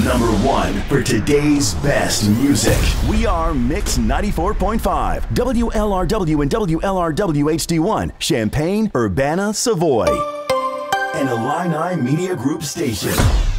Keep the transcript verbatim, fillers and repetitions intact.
Number one for today's best music. We are Mix ninety-four point five, W L R W and W L R W H D one, Champaign, Urbana, Savoy. An Illini Media Group station.